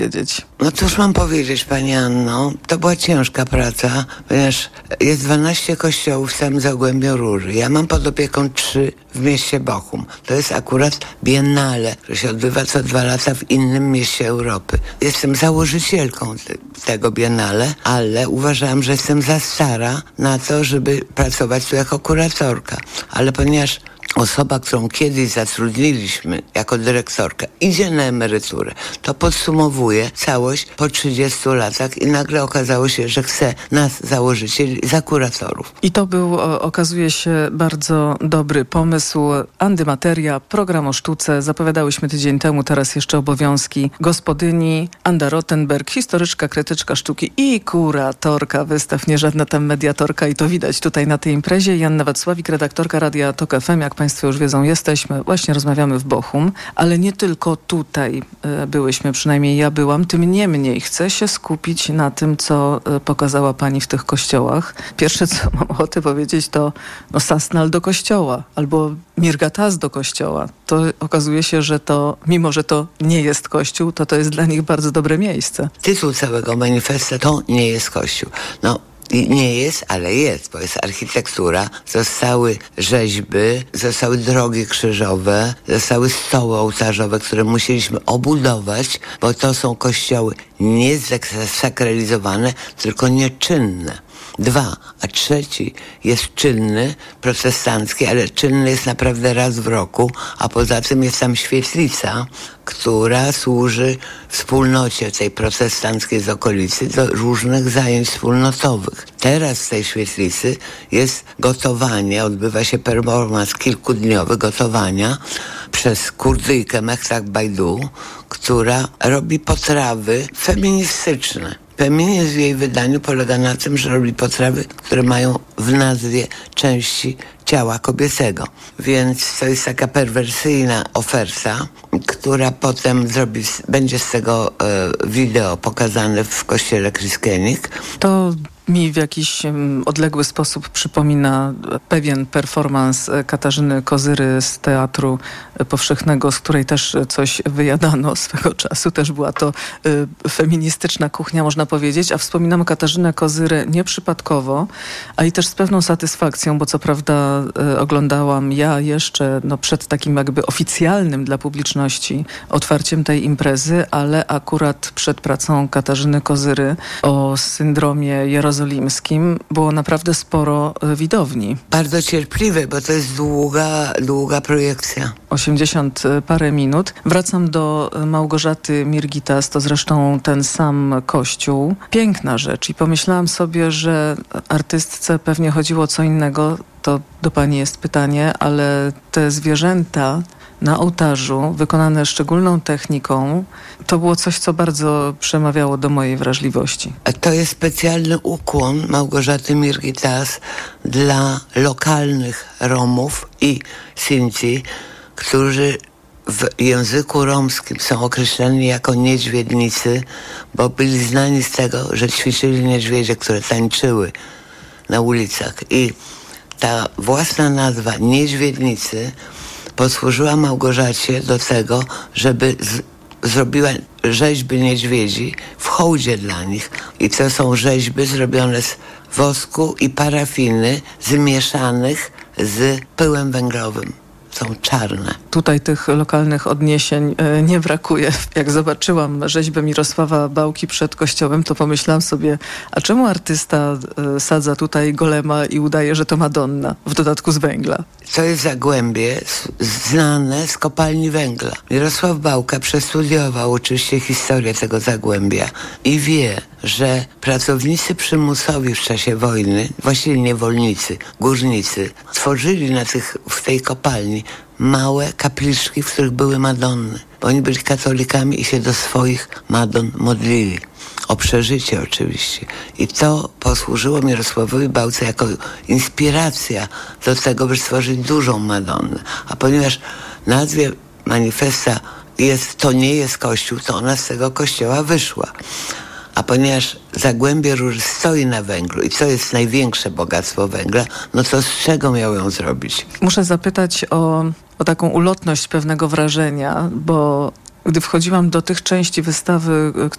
wiedzieć? No cóż mam powiedzieć, pani Anno, to była ciężka praca, ponieważ jest 12 kościołów w samym Zagłębiu Róży. Ja mam pod opieką 3 w mieście Bochum. To jest akurat biennale, które się odbywa co 2 lata w innym mieście Europy. Jestem założycielką tego biennale, ale uważałam, że jestem za stara na to, żeby pracować tu jako kuratorka. Ale ponieważ osoba, którą kiedyś zatrudniliśmy jako dyrektorkę, idzie na emeryturę, to podsumowuje całość po 30 latach i nagle okazało się, że chce nas, założycieli, za kuratorów. I to był, okazuje się, bardzo dobry pomysł. Antymateria, program o sztuce. Zapowiadałyśmy tydzień temu, teraz jeszcze obowiązki gospodyni. Anda Rottenberg, historyczka, krytyczka sztuki i kuratorka wystaw, nie żadna tam mediatorka i to widać tutaj na tej imprezie. Joanna Wacławik, redaktorka Radia Tok FM, jak Państwo już wiedzą, jesteśmy, właśnie rozmawiamy w Bochum, ale nie tylko tutaj byłyśmy, przynajmniej ja byłam. Tym niemniej chcę się skupić na tym, co pokazała Pani w tych kościołach. Pierwsze, co mam ochotę powiedzieć, to Sasnal do kościoła albo Mirgataz do kościoła. To okazuje się, że to, mimo że to nie jest kościół, to jest dla nich bardzo dobre miejsce. Tytuł całego manifestu to nie jest kościół. Nie jest, ale jest, bo jest architektura, zostały rzeźby, zostały drogi krzyżowe, zostały stoły ołtarzowe, które musieliśmy obudować, bo to są kościoły nie zasakralizowane, tylko nieczynne. 2, a 3 jest czynny, protestancki, ale czynny jest naprawdę raz w roku, a poza tym jest tam świetlica, która służy wspólnocie tej protestanckiej z okolicy do różnych zajęć wspólnotowych. Teraz w tej świetlicy jest gotowanie, odbywa się performans kilkudniowy gotowania przez Kurdyjkę Mehtak Bajdu, która robi potrawy feministyczne. Feminizm w jej wydaniu polega na tym, że robi potrawy, które mają w nazwie części ciała kobiecego. Więc to jest taka perwersyjna oferta, która potem będzie z tego wideo pokazane w kościele Christkienig. To mi w jakiś odległy sposób przypomina pewien performans Katarzyny Kozyry z Teatru Powszechnego, z której też coś wyjadano swego czasu. Też była to feministyczna kuchnia, można powiedzieć. A wspominam Katarzynę Kozyrę nieprzypadkowo, a i też z pewną satysfakcją, bo co prawda oglądałam ja jeszcze przed takim jakby oficjalnym dla publiczności otwarciem tej imprezy, ale akurat przed pracą Katarzyny Kozyry o syndromie jerozolimskim było naprawdę sporo widowni. Bardzo cierpliwe, bo to jest długa projekcja. 80 parę minut. Wracam do Małgorzaty Mirgitas, to zresztą ten sam kościół. Piękna rzecz i pomyślałam sobie, że artystce pewnie chodziło o co innego. To do Pani jest pytanie, ale te zwierzęta na ołtarzu, wykonane szczególną techniką, to było coś, co bardzo przemawiało do mojej wrażliwości. To jest specjalny ukłon Małgorzaty Mirgitas dla lokalnych Romów i Sinti, którzy w języku romskim są określani jako niedźwiednicy, bo byli znani z tego, że ćwiczyli niedźwiedzie, które tańczyły na ulicach. I ta własna nazwa niedźwiednicy posłużyła Małgorzacie do tego, żeby zrobiła rzeźby niedźwiedzi w hołdzie dla nich. I to są rzeźby zrobione z wosku i parafiny zmieszanych z pyłem węglowym. Są czarne. Tutaj tych lokalnych odniesień nie brakuje. Jak zobaczyłam rzeźbę Mirosława Bałki przed kościołem, to pomyślałam sobie, a czemu artysta sadza tutaj golema i udaje, że to Madonna, w dodatku z węgla? To jest Zagłębie znane z kopalni węgla. Mirosław Bałka przestudiował oczywiście historię tego Zagłębia i wie, że pracownicy przymusowi w czasie wojny, właściwie niewolnicy, górnicy, tworzyli w tej kopalni małe kapliczki, w których były Madonny. Bo oni byli katolikami i się do swoich Madon modlili. O przeżycie oczywiście. I to posłużyło Mirosławowi Bałce jako inspiracja do tego, by stworzyć dużą Madonnę. A ponieważ w nazwie manifesta to nie jest kościół, to ona z tego kościoła wyszła. A ponieważ Zagłębie Róży stoi na węglu i co jest największe bogactwo węgla, no to z czego miał ją zrobić? Muszę zapytać o taką ulotność pewnego wrażenia, bo Gdy wchodziłam do tych części wystawy,